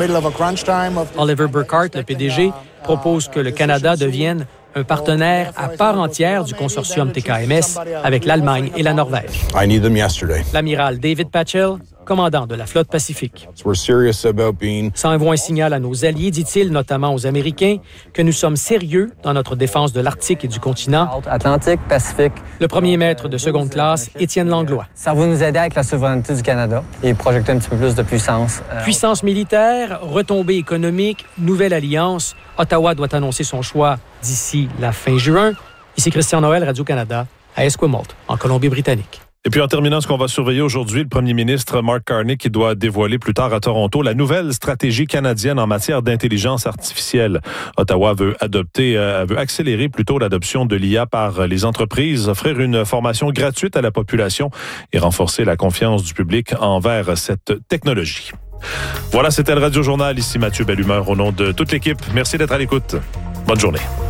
Oliver Burkhart, le PDG, propose que le Canada devienne un partenaire à part entière du consortium TKMS avec l'Allemagne et la Norvège. L'amiral David Patchell, commandant de la flotte Pacifique. Ça envoie un signal à nos alliés, dit-il, notamment aux Américains, que nous sommes sérieux dans notre défense de l'Arctique et du continent. Atlantique, Pacifique. Le premier maître de seconde classe, Étienne Langlois. Ça va nous aider avec la souveraineté du Canada et projeter un petit peu plus de puissance. Puissance militaire, retombées économiques, nouvelle alliance. Ottawa doit annoncer son choix d'ici la fin juin. Ici Christian Noël, Radio-Canada, à Esquimalt, en Colombie-Britannique. Et puis en terminant, ce qu'on va surveiller aujourd'hui, le premier ministre Mark Carney qui doit dévoiler plus tard à Toronto la nouvelle stratégie canadienne en matière d'intelligence artificielle. Ottawa veut accélérer plutôt l'adoption de l'IA par les entreprises, offrir une formation gratuite à la population et renforcer la confiance du public envers cette technologie. Voilà, c'était le Radio Journal. Ici Mathieu Bellumeur au nom de toute l'équipe. Merci d'être à l'écoute. Bonne journée.